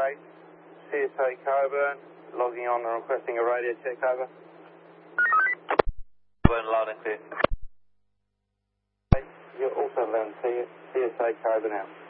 8, CSA Coburn, logging on and requesting a radio check, over. Coburn, loud and clear. You're also loud and clear, CSA Coburn out.